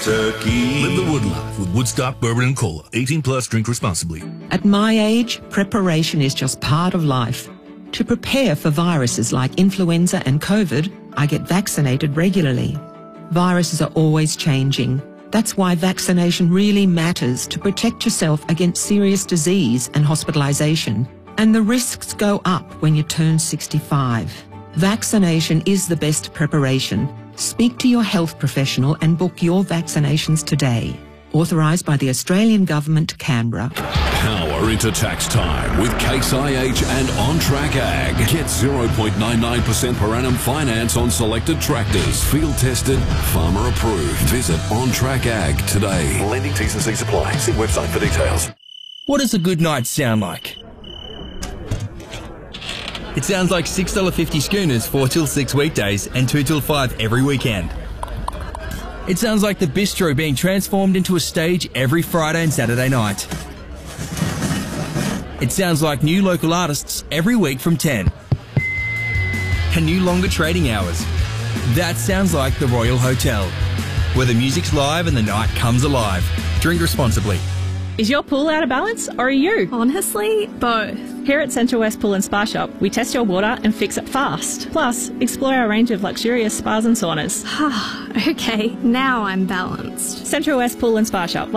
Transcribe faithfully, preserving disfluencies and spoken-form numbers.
Turkey. Live the Wood Life with Woodstock Bourbon and Cola. eighteen plus, drink responsibly. At my age, preparation is just part of life. To prepare for viruses like influenza and COVID, I get vaccinated regularly. Viruses are always changing. That's why vaccination really matters to protect yourself against serious disease and hospitalisation. And the risks go up when you turn sixty-five. Vaccination is the best preparation. Speak to your health professional and book your vaccinations today. Authorised by the Australian Government, Canberra. Power into tax time with Case I H and On Track Ag. Get zero point nine nine percent per annum finance on selected tractors. Field tested, farmer approved. Visit On Track Ag today. Lending T's and C's apply. See website for details. What does a good night sound like? It sounds like six dollars fifty schooners, four till six weekdays and two till five every weekend. It sounds like the bistro being transformed into a stage every Friday and Saturday night. It sounds like new local artists every week from ten. And new longer trading hours. That sounds like the Royal Hotel, where the music's live and the night comes alive. Drink responsibly. Is your pool out of balance, or are you? Honestly, both. Here at Central West Pool and Spa Shop, we test your water and fix it fast. Plus, explore our range of luxurious spas and saunas. Okay, now I'm balanced. Central West Pool and Spa Shop.